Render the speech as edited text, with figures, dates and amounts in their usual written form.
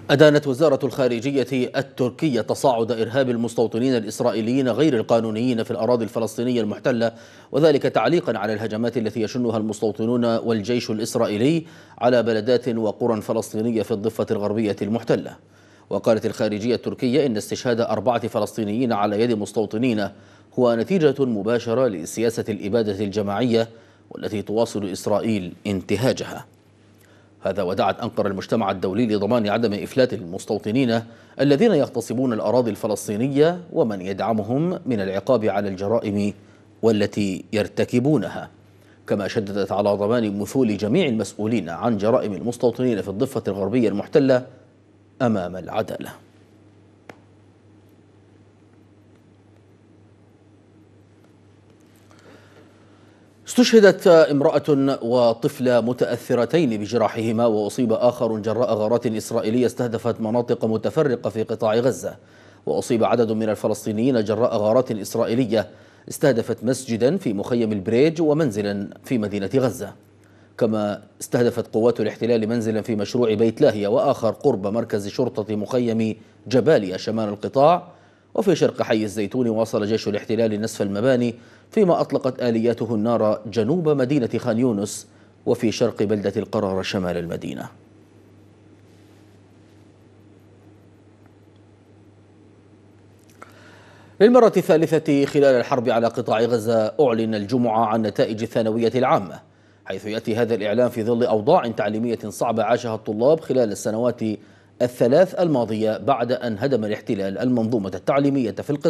أدانت وزارة الخارجية التركية تصاعد إرهاب المستوطنين الإسرائيليين غير القانونيين في الأراضي الفلسطينية المحتلة، وذلك تعليقا على الهجمات التي يشنها المستوطنون والجيش الإسرائيلي على بلدات وقرى فلسطينية في الضفة الغربية المحتلة. وقالت الخارجية التركية إن استشهاد 4 فلسطينيين على يد مستوطنين هو نتيجة مباشرة لسياسة الإبادة الجماعية والتي تواصل إسرائيل انتهاجها. هذا ودعت أنقرة المجتمع الدولي لضمان عدم إفلات المستوطنين الذين يغتصبون الأراضي الفلسطينية ومن يدعمهم من العقاب على الجرائم والتي يرتكبونها، كما شددت على ضمان مثول جميع المسؤولين عن جرائم المستوطنين في الضفة الغربية المحتلة أمام العدالة. استشهدت امرأة وطفلة متأثرتين بجراحهما، وأصيب آخر جراء غارات إسرائيلية استهدفت مناطق متفرقة في قطاع غزة. وأصيب عدد من الفلسطينيين جراء غارات إسرائيلية استهدفت مسجدا في مخيم البريج ومنزلا في مدينة غزة. كما استهدفت قوات الاحتلال منزلا في مشروع بيت لاهيا وآخر قرب مركز شرطة مخيم جباليا شمال القطاع. وفي شرق حي الزيتون واصل جيش الاحتلال نسف المباني، فيما أطلقت آلياته النار جنوب مدينة خان يونس وفي شرق بلدة القرار شمال المدينة. للمرة الثالثة خلال الحرب على قطاع غزة أعلن الجمعة عن نتائج الثانوية العامة، حيث يأتي هذا الإعلان في ظل أوضاع تعليمية صعبة عاشها الطلاب خلال السنوات الثلاث الماضية بعد أن هدم الاحتلال المنظومة التعليمية في القطاع.